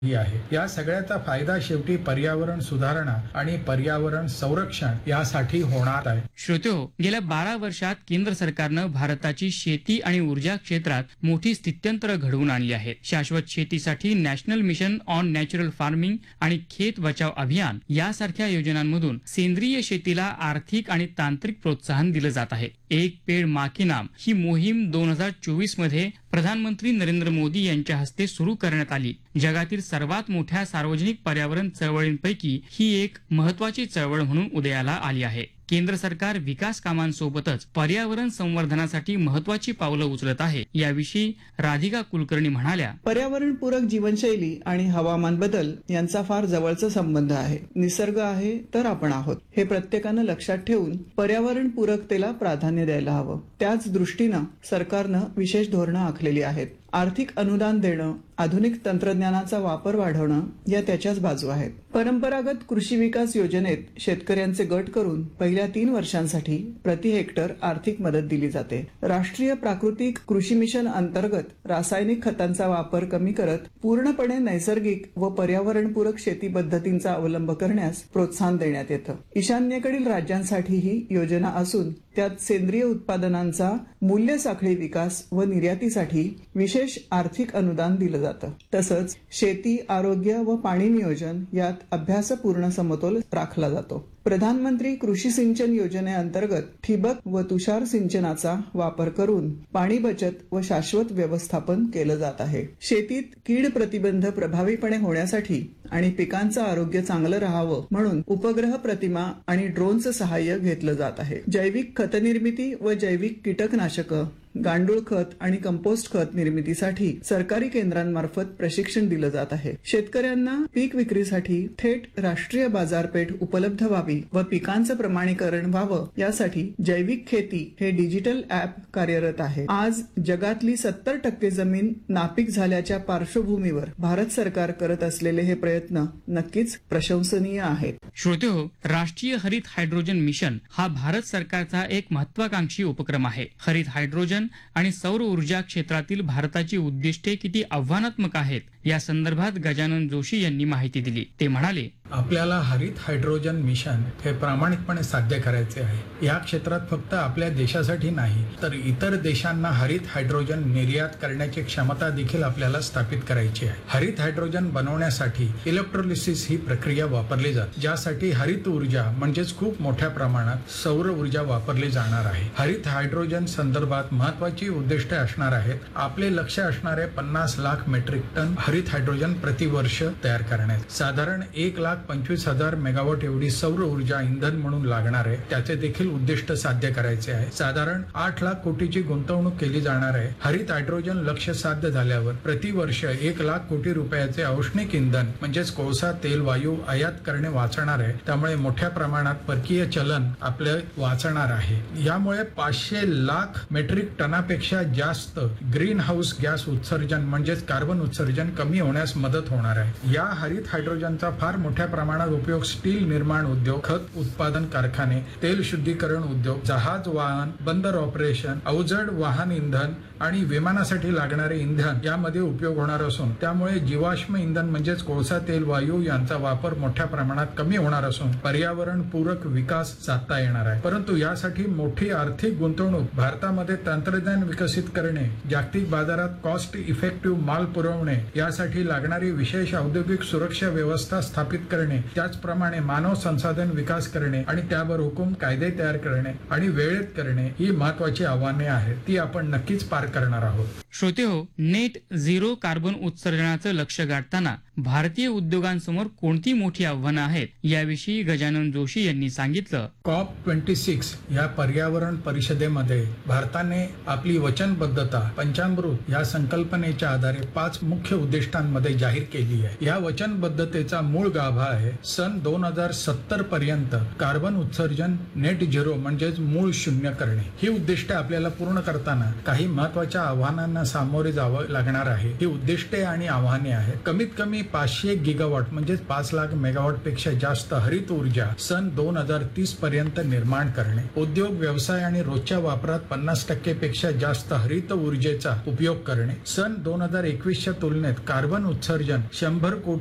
ही आहे। या सगळ्याचा फायदा शेवटी पर्यावरण सुधारणा आणि पर्यावरण संरक्षण यासाठी होणार आहे। श्रोत्यो, गेल्या 12 वर्षात केंद्र सरकारनं भारताची शेती आणि ऊर्जा क्षेत्रात मोठी स्थित्यंतर घडवून आणली आहेत। शाश्वत शेतीसाठी national mission on natural farming आणि खेत बचाव अभियान यासारख्या योजनांमधून सेंद्रिय शेतीला आर्थिक आणि तांत्रिक प्रोत्साहन दिलं जात आहे। एक पेड़ माँ के नाम ही मोहीम 2024 मध्ये प्रधानमंत्री नरेंद्र मोदी यांच्या हस्ते सुरू करण्यात आली। जगातील सर्वात मोठ्या सार्वजनिक पर्यावरण चळवळींपैकी ही एक महत्त्वाची चळवळ म्हणून उदयाला आली आहे। केंद्र सरकार विकास कामांसोबतच पर्यावरण संवर्धनासाठी महत्त्वाची पावलं उचलत आहे। याविषयी राधिका कुलकर्णी म्हणाल्या, पर्यावरणपूरक जीवनशैली आणि हवामान बदल यांचा फार जवळचा संबंध आहे। निसर्ग आहे तर आपण आहोत हे प्रत्येकानं लक्षात ठेवून पर्यावरणपूरकतेला प्राधान्य द्यायला हवं। त्याच दृष्टीनं सरकारनं विशेष धोरणं आखलेली आहेत। आर्थिक अनुदान देणं, आधुनिक तंत्रज्ञानाचा वापर वाढवणं या त्याच्याच बाजू आहेत। परंपरागत कृषी विकास योजनेत शेतकऱ्यांचे गट करून पहिल्या 3 वर्षांसाठी प्रति हेक्टर आर्थिक मदत दिली जाते। राष्ट्रीय प्राकृतिक कृषी मिशन अंतर्गत रासायनिक खतांचा वापर कमी करत पूर्णपणे नैसर्गिक व पर्यावरणपूरक शेती पद्धतींचा अवलंब करण्यास प्रोत्साहन देण्यात येतं। ईशान्येकडील राज्यांसाठी ही योजना असून त्यात सेंद्रिय उत्पादनांचा मूल्य साखळी विकास व निर्यातीसाठी विशेष आर्थिक अनुदान दिलं जातं। तसंच शेती, आरोग्य व पाणी नियोजन यात अभ्यासपूर्ण समतोल राखला जातो। प्रधानमंत्री कृषी सिंचन योजनेअंतर्गत ठिबक व तुषार सिंचनाचा वापर करून पाणी बचत व शाश्वत व्यवस्थापन केलं जात आहे। शेतीत कीड प्रतिबंध प्रभावीपणे होण्यासाठी आणि पिकांचं आरोग्य चांगलं राहावं म्हणून उपग्रह प्रतिमा आणि ड्रोनचं सहाय्य घेतलं जात आहे। जैविक खत निर्मिती व जैविक कीटकनाशकं, गांडूळ खत आणि कंपोस्ट खत निर्मितीसाठी सरकारी केंद्रांमार्फत प्रशिक्षण दिलं जात आहे। शेतकऱ्यांना पीक विक्रीसाठी थेट राष्ट्रीय बाजारपेठ उपलब्ध व्हावी व पिकांचं प्रमाणीकरण व्हावं यासाठी जैविक खेती हे डिजिटल ॲप कार्यरत आहे। आज जगातली 70% जमीन नापीक झाल्याच्या पार्श्वभूमीवर भारत सरकार करत असलेले हे प्रयत्न नक्कीच प्रशंसनीय आहेत। श्रोतेहो, राष्ट्रीय हरित हायड्रोजन मिशन हा भारत सरकारचा एक महत्वाकांक्षी उपक्रम आहे। हरित हायड्रोजन आणि सौर ऊर्जा क्षेत्रातील भारताची उद्दिष्टे किती आव्हानात्मक आहेत या संदर्भात गजानन जोशी यांनी माहिती दिली। ते म्हणाले, आपल्याला हरित हायड्रोजन मिशन हे प्रामाणिकपणे साध्य करायचे आहे। या क्षेत्रात फक्त आपल्या देशासाठी नाही तर इतर देशांना हरित हायड्रोजन निर्यात करण्याची क्षमता देखील आपल्याला स्थापित करायची आहे। हरित हायड्रोजन बनवण्यासाठी इलेक्ट्रोलिसिस ही प्रक्रिया वापरली जाते, ज्यासाठी हरित ऊर्जा म्हणजेच खूप मोठ्या प्रमाणात सौर ऊर्जा वापरली जाणार आहे। हरित हायड्रोजन संदर्भात महत्वाची उद्दिष्टे असणार आहेत। आपले लक्ष असणारे 50 लाख मेट्रिक टन हरित हायड्रोजन प्रतिवर्ष तयार करण्यात, साधारण 1,25,000 मेगावॉट एवढी सौर ऊर्जा इंधन म्हणून लागणार आहे, त्याचे देखील उद्दिष्ट साध्य करायचे आहे। साधारण 8 लाख कोटीची गुंतवणूक केली जाणार आहे। हरित हायड्रोजन लक्ष्य साध्य झाल्यावर प्रतिवर्ष 1 लाख कोटी रुपयाचे औष्णिक इंधन म्हणजेच कोळसा, तेल, वायू आयात करणे वाचणार आहे। त्यामुळे मोठ्या प्रमाणात परकीय चलन आपले वाचणार आहे। यामुळे 500 लाख मेट्रिक टनापेक्षा जास्त ग्रीन हाऊस गॅस उत्सर्जन म्हणजेच कार्बन उत्सर्जन कमी होण्यास मदत होणार आहे। या हरित हायड्रोजनचा फार मोठ्या प्रमाणात उपयोग स्टील निर्माण उद्योग, खत उत्पादन कारखाने, तेल शुद्धीकरण उद्योग, जहाज वाहन, बंदर ऑपरेशन, अवजड वाहन इंधन आणि विमानासाठी लागणारे इंधन यामध्ये उपयोग होणार असून त्यामुळे जीवाश्म इंधन म्हणजेच कोळसा, तेल, वायू यांचा वापर मोठ्या प्रमाणात कमी होणार असून पर्यावरण पूरक विकास साधता येणार आहे। परंतु यासाठी मोठी आर्थिक गुंतवणूक, भारतामध्ये तंत्रज्ञान विकसित करणे, जागतिक बाजारात कॉस्ट इफेक्टिव्ह माल पुरवणे यासाठी लागणारी विशेष औद्योगिक सुरक्षा व्यवस्था स्थापित करणे, त्याचप्रमाणे मानव संसाधन विकास करणे आणि त्यावर हुकूम कायदे तयार करणे आणि वेळेत करणे ही महत्वाची आव्हाने आहेत। ती आपण नक्कीच पार करणार आहोत। श्रोतेहो, नेट झिरो कार्बन उत्सर्जनाचं लक्ष्य गाठताना भारतीय उद्योगांसमोर कोणती मोठी आव्हानं आहेत याविषयी गजानन जोशी यांनी सांगितलं। COP26 या पर्यावरण परिषदेमध्ये भारताने आपली वचनबद्धता पंचामृत या संकल्पनेच्या आधारे 5 मुख्य उद्दिष्टांमध्ये जाहीर केली आहे। या वचनबद्धतेचा मूळ गाभा आहे सन 2070 पर्यंत कार्बन उत्सर्जन नेट झिरो म्हणजेच मूळ शून्य करणे। ही उद्दिष्टे आपल्याला पूर्ण करताना काही महत्वाच्या आव्हानांना आव्हानांना सामोरे जावं लागणार आहे. ही उद्दिष्टे आणि आव्हाने आहेत. कमीत कमी 500 गिगावॉट म्हणजे 5 लाख मेगावॉट पेक्षा जास्त हरित ऊर्जा सन 2030 पर्यंत निर्माण करणे, उद्योग व्यवसाय आणि रोजच्या वापरात 50% पेक्षा जास्त हरित ऊर्जेचा उपयोग करणे, सन 2021च्या तुलनेत कार्बन उत्सर्जन 100 कोटी